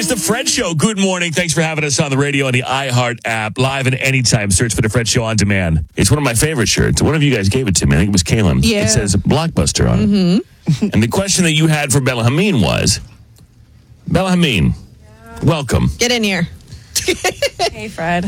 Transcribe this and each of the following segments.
is the Fred Show. Good morning. Thanks for having us on the radio on the iHeart app. Live and anytime. Search for the Fred Show on demand. It's one of my favorite shirts. One of you guys gave it to me. I think it was Kaylin. Yeah. It says Blockbuster on it. Mm-hmm. And the question that you had for Bella Hameen was, Bella Hameen, welcome. Get in here. Hey, Fred.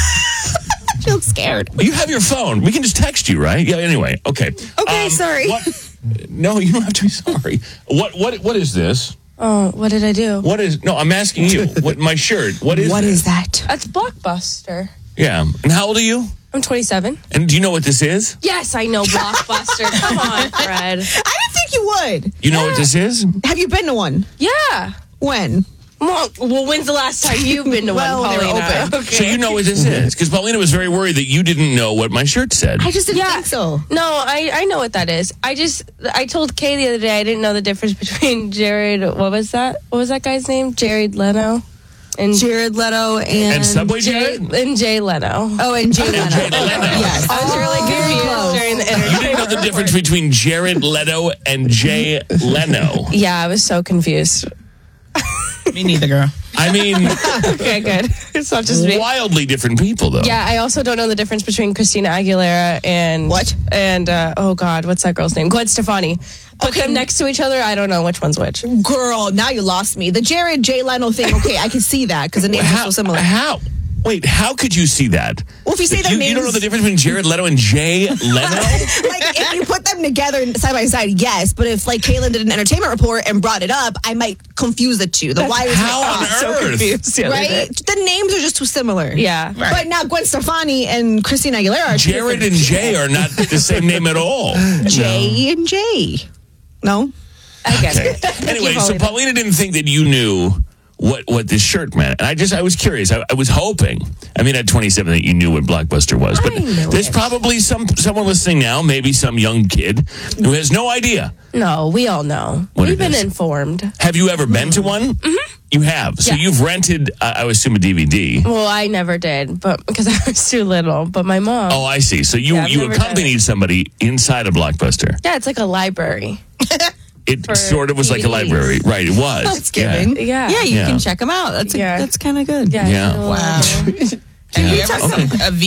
I feel scared. You have your phone. We can just text you, right? Yeah, anyway. Okay. Okay, sorry. No, you don't have to be sorry. What is this? Oh, what did I do? What is... No, I'm asking you. My shirt. What is that? That's Blockbuster. Yeah. And how old are you? I'm 27. And do you know what this is? Yes, I know Blockbuster. Come on, Fred. I didn't think you would. You know what this is? Have you been to one? Yeah. When? Well, when's the last time you've been to Well, one, they were Paulina? open. Okay. So you know what this is? Because Paulina was very worried that you didn't know what my shirt said. I just didn't think so. No, I know what that is. I told Kay the other day I didn't know the difference between Jared, what was that guy's name? Jared Leno? And Jared Leto And Subway Jared? And Jay Leno. Oh, and Jay Leno. Jay Leno. Yes. I was really confused during the interview. You didn't know the difference between Jared Leto and Jay Leno. Yeah, I was so confused. Me neither, girl. I mean, Okay, good. It's not just me. wildly different people, though. Yeah, I also don't know the difference between Christina Aguilera and... What? And, oh God, what's that girl's name? Gwen Stefani. Put Okay. them next to each other, I don't know which one's which. Girl, now you lost me. The Jared Jay Leno thing, okay, I can see that because the names are so similar. How? Wait, how could you see that? Well, if you say their you names... don't know the difference between Jared Leto and Jay Leno? Like, if you put them together side by side, yes. But if, like, Kaylin did an entertainment report and brought it up, I might confuse the two. The wires How might on cross. earth? So confused the other Right? day. The names are just too similar. Yeah. But now Gwen Stefani and Christina Aguilera are two Jared different- and Jay are not the same name at all. J and J. No? I get Okay. it. Anyway, Keep so going. Paulina didn't think that you knew what this shirt meant. And I was curious. I was hoping, at 27 that you knew what Blockbuster was. But I know there's it. probably someone listening now, maybe some young kid who has no idea. No, we all know. What We've it been is. informed. Have you ever been to one? Mm-hmm. You have. So Yeah. you've rented, I would assume, a DVD. Well, I never did, but because I was too little. But my mom. Oh, I see. So Yeah, I've you never done accompanied somebody inside a Blockbuster. Yeah, it's like a library. It For sort of was like a DVDs. library. Right, it was. That's giving. Yeah. Yeah, you Yeah. can check them out. That's kind of good. Yeah. Yeah. I had a Wow. library. Have you ever a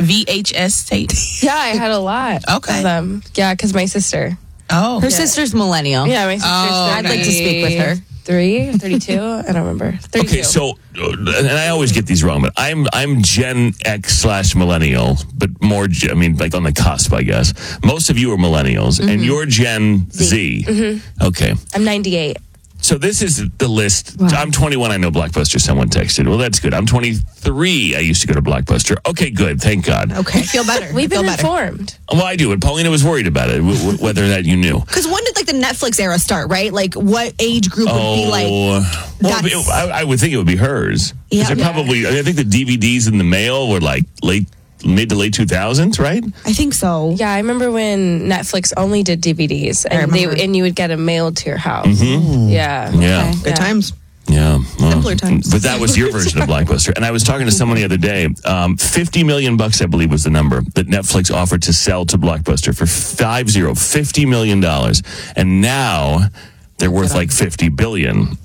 VHS tape? Yeah, I had a lot Okay. of them. Yeah, because my sister. Oh, Her sister's millennial. Yeah, my sister's I'd like to speak with her. 32? I don't remember. 32. Okay, so, and I always get these wrong, but I'm Gen X / millennial, but more, like on the cusp, I guess. Most of you are millennials, and you're Gen Z. Okay. I'm 98. So this is the list. I'm 21. I know Blockbuster. Someone texted. Well, that's good. I'm 23. I used to go to Blockbuster. Okay, good. Thank God. Okay, feel better. We've been feel better. informed. Well, I do. And Paulina was worried about it, whether that you knew. Because when did like the Netflix era start? Right, like what age group would be like? Well, That's- I would think it would be hers. 'Cause Yeah. they're probably. I think the DVDs in the mail were like mid to late 2000s, right? I think so. Yeah, I remember when Netflix only did DVDs, and remember. you would get them mailed to your house. Yeah. Yeah. Good times. Yeah. Well, Simpler times. But that was your version of Blockbuster. And I was talking to someone the other day. $50 million, I believe, was the number that Netflix offered to sell to Blockbuster for $50 million. And now they're worth like $50 billion.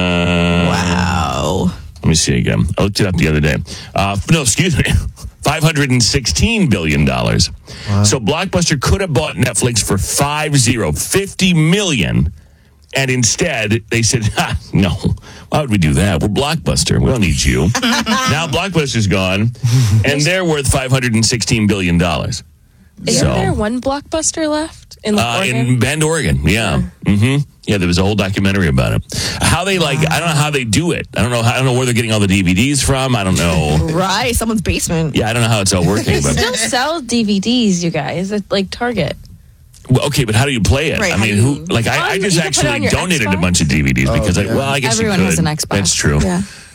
Wow. Let me see again. I looked it up the other day. No, excuse me. $516 billion. So Blockbuster could have bought Netflix for $50 million. And instead, they said, no, why would we do that? We're Blockbuster. We don't need you. Now Blockbuster's gone, and they're worth $516 billion. Isn't there one Blockbuster left in Oregon? In Bend, Oregon. Yeah. Yeah, there was a whole documentary about it. How they I don't know how they do it. I don't know where they're getting all the DVDs from. I don't know. Right, someone's basement. Yeah, I don't know how it's all working. They But still sell DVDs, you guys, at like Target. well, okay, but how do you play it? Right, I how mean, do who? you- Like, I You just can put it on actually your donated a Xbox? bunch of DVDs because, I guess Everyone you could. has an Xbox. That's true. Yeah.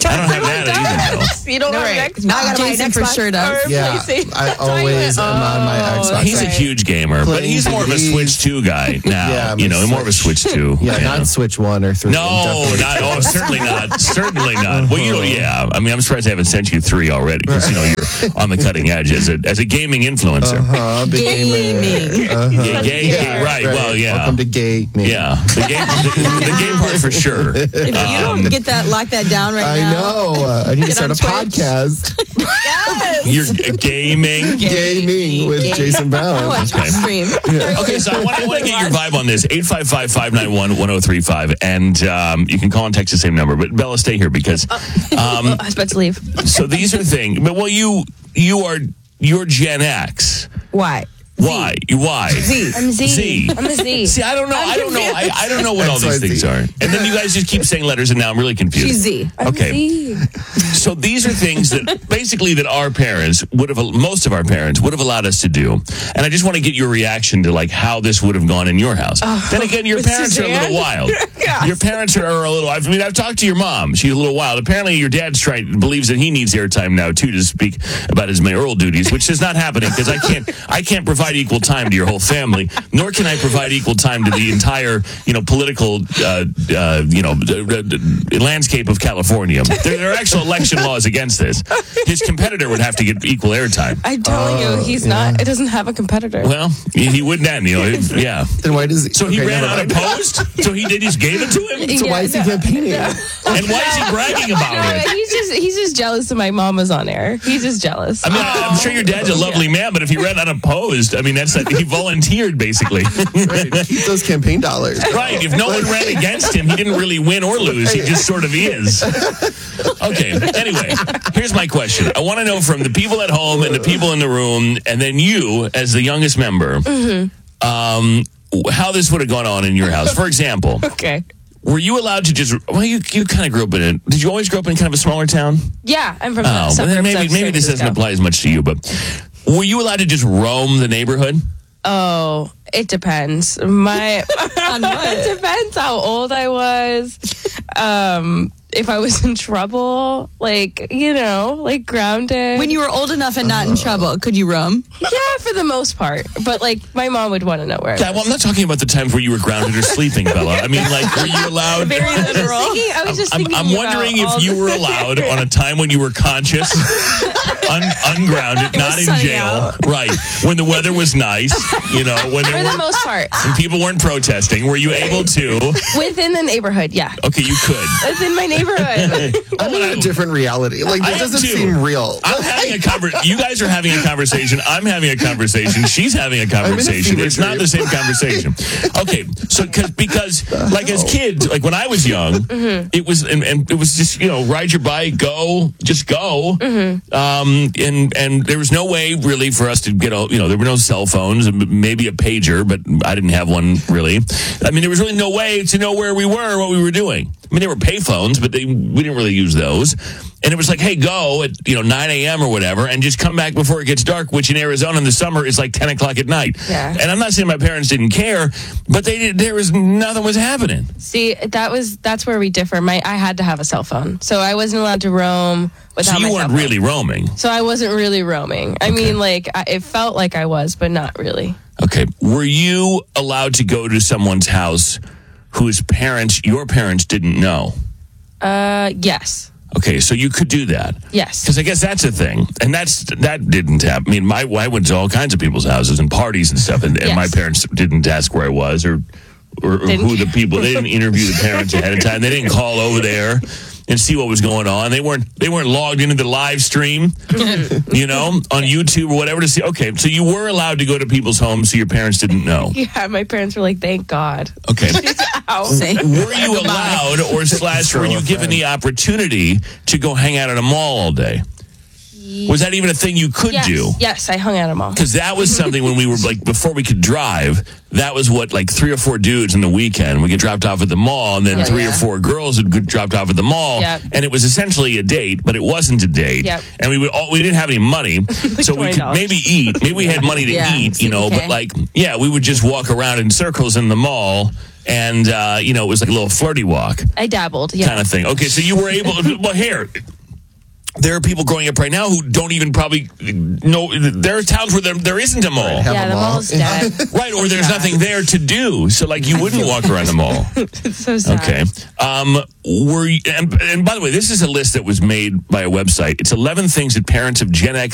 I don't have that either, though. You don't have an Xbox. Now I gotta buy an Jason for Xbox. sure does. Or Yeah, PlayStation. I always am on my Xbox. He's a huge gamer, but he's more of a Switch 2 guy now. Yeah, you know, more of a Switch 2. Yeah, not Switch 1 or 3. No, Definitely. certainly not. Certainly not. Well, yeah. I mean, I'm surprised I haven't sent you 3 already because, you know, you're on the cutting edge as a gaming influencer. Big gamer. Gay, right. Well, yeah. Welcome to gay. Yeah. The game part for sure. If you don't get that, lock that down right I now. know. I need to start a on Twitch. podcast. You're gaming. Gaming with Jason Brown. Okay. Stream. Okay, so I want to get your vibe on this. 855-591-1035. And you can call and text the same number. But Bella, stay here because I was about to leave. so these are things. But well, you're Gen X. Why? Why? Why? I'm Z. Z. I'm a Z. See, I don't know. I don't know what all these things are. And then you guys just keep saying letters, and now I'm really confused. She's Z. Okay. Z. So these are things that basically that our parents most of our parents would have allowed us to do. And I just want to get your reaction to like how this would have gone in your house. Then again, your parents are a little wild. Your parents are a little, I mean, I've talked to your mom. She's a little wild. Apparently your dad believes that he needs airtime now too to speak about his mayoral duties, which is not happening because I can't provide equal time to your whole family, nor can I provide equal time to the entire, political, landscape of California. There are actual election laws against this. His competitor would have to get equal airtime. I told you he's not. It doesn't have a competitor. Well, he wouldn't then, yeah. Then why does he? So he okay, ran never mind. unopposed? So he just gave it to him? So why is he campaigning? And why is he bragging about it? He's just jealous that my mom was on air. He's just jealous. I mean, I'm sure your dad's a lovely man, but if he ran unopposed, I mean, that's like he volunteered, basically. Right, keep those campaign dollars. Right. If no one ran against him, he didn't really win or lose. He just sort of is. Okay. Anyway, here's my question. I want to know from the people at home and the people in the room, and then you, as the youngest member, how this would have gone on in your house. For example, Okay. were you allowed to just? Well, you kind of grew up in it. Did you always grow up in kind of a smaller town? Yeah, I'm from Oh, well, then maybe this doesn't apply as much to you. But were you allowed to just roam the neighborhood? Oh, it depends. It depends how old I was. If I was in trouble, like grounded. When you were old enough and not in trouble, could you roam? Yeah, for the most part. But like my mom would want to know where. Yeah, well, I'm not talking about the times where you were grounded or sleeping, Bella. I mean, like, were you allowed? Very literal. I was just thinking. I'm wondering about if you were allowed on a time when you were conscious, ungrounded, not in sunny jail, out. right? When the weather was nice, when there for the were most part, when people weren't protesting. Were you able to? within the neighborhood. Yeah, Okay, you could. within my neighborhood. I'm in a different reality. Like, I this am doesn't too. seem real. I'm having a You guys are having a conversation. I'm having a conversation. She's having a conversation. fever It's not dream. the same conversation. Okay, so because like as kids, like when I was young, it was and it was just ride your bike, just go. And there was no way really for us to get there were no cell phones, maybe a pager, but I didn't have one really. I mean, there was really no way to know where we were, what we were doing. I mean, there were pay phones, but we didn't really use those. And it was like, hey, go at 9 a.m. or whatever, and just come back before it gets dark, which in Arizona in the summer is like 10 o'clock at night. Yeah. And I'm not saying my parents didn't care, but nothing was happening. See, that's where we differ. I had to have a cell phone, so I wasn't allowed to roam without So you my weren't cell phone. really roaming. So I wasn't really roaming. I mean, it felt like I was, but not really. Okay. Were you allowed to go to someone's house your parents didn't know? Yes. Okay, so you could do that. Yes. Because I guess that's a thing. And that didn't happen. I mean, I went to all kinds of people's houses and parties and stuff, and Yes. my parents didn't ask where I was or who the people. They didn't interview the parents ahead of time. They didn't call over there and see what was going on. They weren't logged into the live stream, on YouTube or whatever to see. Okay, so you were allowed to go to people's homes so your parents didn't know. Yeah, my parents were like, "Thank God." Okay. Ow. Were you allowed were you given the opportunity to go hang out at a mall all day? Was that even a thing you could do? Yes, I hung out at a mall. Because that was something when we were like, before we could drive, that was what, like 3 or 4 dudes in the weekend would get dropped off at the mall, and then 3 or 4 girls would get dropped off at the mall. Yep. And it was essentially a date, but it wasn't a date. Yep. And we didn't have any money, so we could $20. maybe eat. Maybe we had money to eat, you know, but like, we would just walk around in circles in the mall. And, it was like a little flirty walk. I dabbled, kind of thing. Okay, so you were able to, well, here, there are people growing up right now who don't even probably know. There are towns where there isn't a mall. Yeah, the mall's dead. Right, or there's nothing there to do. So, like, you wouldn't walk around the mall. It's so sad. Okay. And by the way, this is a list that was made by a website. It's 11 things that parents of Gen X